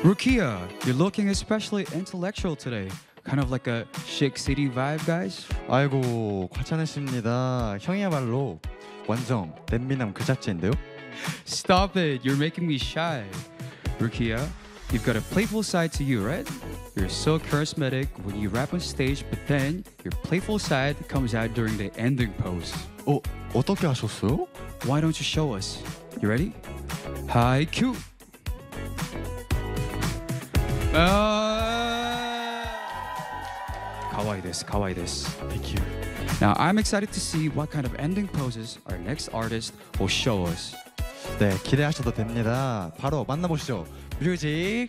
Rukia, you're looking especially intellectual today. Kind of like a chic city vibe, guys. 아이고 과찬했습니다. 형이야말로 완전 냄비남 그 자체인데요. Stop it, you're making me shy. Rukia, you've got a playful side to you, right? You're so charismatic when you rap on stage, but then your playful side comes out during the ending pose. 어떻게 하셨어요? Why don't you show us? You ready? Hi, Q. Kawaii desu, kawaii desu. Thank you. Now I'm excited to see what kind of ending poses our next artist will show us. 네 기대하셔도 됩니다. 바로 만나보시죠. 뮤직